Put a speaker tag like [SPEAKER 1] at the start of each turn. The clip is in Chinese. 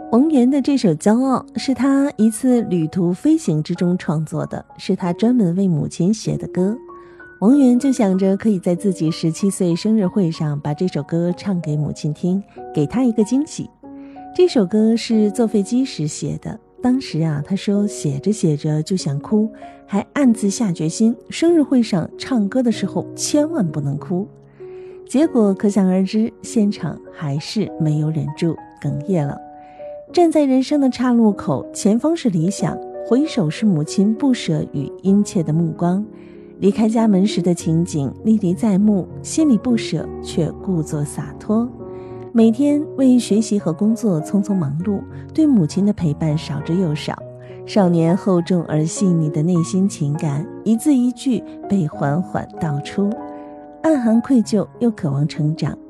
[SPEAKER 1] 王源的这首《骄傲》是他一次旅途飞行之中创作的，是他专门为母亲写的歌。王源就想着可以在自己17岁生日会上把这首歌唱给母亲听，给她一个惊喜。这首歌是坐飞机时写的，当时他说写着写着就想哭，还暗自下决心，生日会上唱歌的时候千万不能哭。结果可想而知，现场还是没有忍住，哽咽了。站在人生的岔路口，前方是理想，回首是母亲不舍与殷切的目光。离开家门时的情景历历在目，心里不舍却故作洒脱。每天为学习和工作匆匆忙碌，对母亲的陪伴少之又少。少年厚重而细腻的内心情感，一字一句被缓缓道出，暗含愧疚又渴望成长，